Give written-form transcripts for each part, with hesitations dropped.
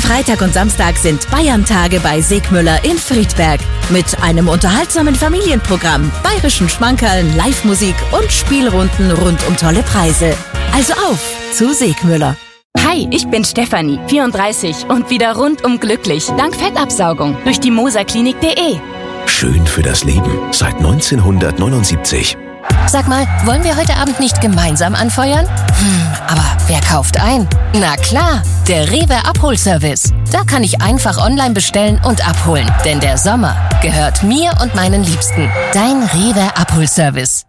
Freitag und Samstag sind Bayern-Tage bei Segmüller in Friedberg. Mit einem unterhaltsamen Familienprogramm, bayerischen Schmankerln, Live-Musik und Spielrunden rund um tolle Preise. Also auf zu Segmüller. Hi, ich bin Stefanie, 34 und wieder rundum glücklich, dank Fettabsaugung durch die moserklinik.de. Schön für das Leben seit 1979. Sag mal, wollen wir heute Abend nicht gemeinsam anfeuern? Aber wer kauft ein? Na klar, der Rewe Abholservice. Da kann ich einfach online bestellen und abholen. Denn der Sommer gehört mir und meinen Liebsten. Dein Rewe Abholservice.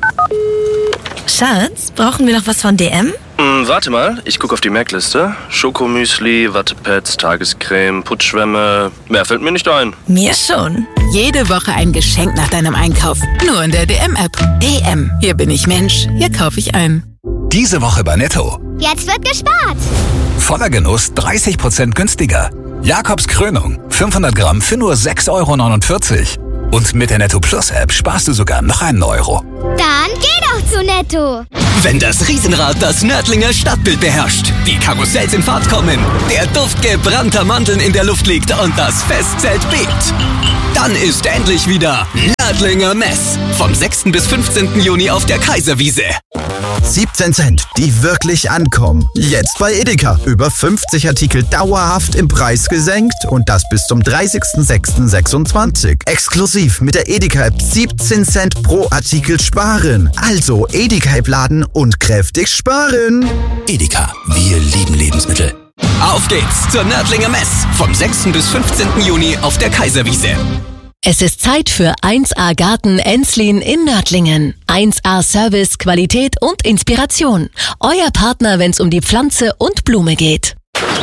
Schatz, brauchen wir noch was von DM? Warte mal, ich gucke auf die Merkliste. Schokomüsli, Wattepads, Tagescreme, Putzschwämme. Mehr fällt mir nicht ein. Mir schon. Jede Woche ein Geschenk nach deinem Einkauf. Nur in der DM-App. DM. Hier bin ich Mensch. Hier kaufe ich ein. Diese Woche bei Netto. Jetzt wird gespart. Voller Genuss 30% günstiger. Jakobs Krönung 500 Gramm für nur 6,49 €. Und mit der Netto Plus App sparst du sogar noch einen Euro. Dann geh doch zu Netto. Wenn das Riesenrad das Nördlinger Stadtbild beherrscht, die Karussells in Fahrt kommen, der Duft gebrannter Mandeln in der Luft liegt und das Festzelt bebt, dann ist endlich wieder Nördlinger Mess. Vom 6. bis 15. Juni auf der Kaiserwiese. 17 Cent, die wirklich ankommen. Jetzt bei Edeka. Über 50 Artikel dauerhaft im Preis gesenkt und das bis zum 30.06.26. Exklusiv mit der Edeka-App 17 Cent pro Artikel sparen. Also Edeka-App laden und kräftig sparen. Edeka, wir lieben Lebensmittel. Auf geht's zur Nördlinger Mess. Vom 6. bis 15. Juni auf der Kaiserwiese. Es ist Zeit für 1A Garten Enslin in Nördlingen. 1A Service, Qualität und Inspiration. Euer Partner, wenn's um die Pflanze und Blume geht.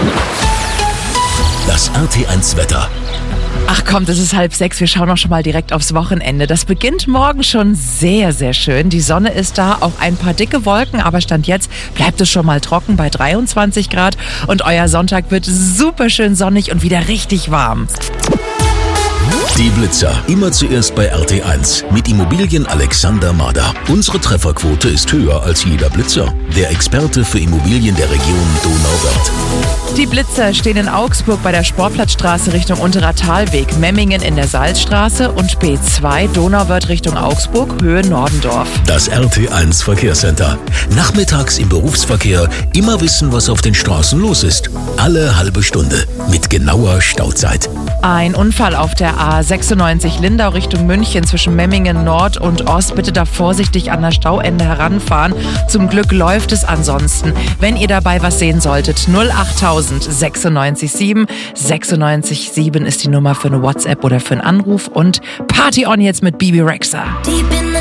Das RT1 Wetter. Ach komm, das ist 5:30. Wir schauen auch schon mal direkt aufs Wochenende. Das beginnt morgen schon sehr, sehr schön. Die Sonne ist da, auch ein paar dicke Wolken, aber Stand jetzt bleibt es schon mal trocken bei 23 Grad. Und euer Sonntag wird super schön sonnig und wieder richtig warm. Die Blitzer, immer zuerst bei RT1 mit Immobilien Alexander Mader. Unsere Trefferquote ist höher als jeder Blitzer. Der Experte für Immobilien der Region Donauwörth. Die Blitzer stehen in Augsburg bei der Sportplatzstraße Richtung Unterer Talweg, Memmingen in der Salzstraße und B2 Donauwörth Richtung Augsburg, Höhe Nordendorf. Das RT1 Verkehrscenter. Nachmittags im Berufsverkehr immer wissen, was auf den Straßen los ist. Alle halbe Stunde mit genauer Stauzeit. Ein Unfall auf der A96 Lindau Richtung München zwischen Memmingen Nord und Ost. Bitte da vorsichtig an das Stauende heranfahren. Zum Glück läuft es ansonsten. Wenn ihr dabei was sehen solltet, 08000 96 7. 96 7 ist die Nummer für eine WhatsApp oder für einen Anruf. Und Party on jetzt mit Bibi Rexha.